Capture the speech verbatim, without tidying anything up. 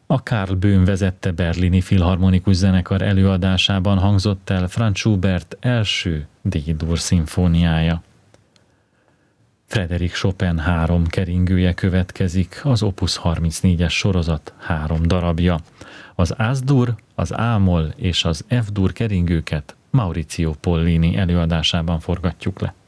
A Karl Böhm vezette berlini filharmonikus zenekar előadásában hangzott el Franz Schubert első D-dur szimfóniája. Frédéric Chopin három keringője következik, az Opus harmincnégyes sorozat három darabja. Az As-dur, az A-moll és az F-dur keringőket Maurizio Pollini előadásában forgatjuk le.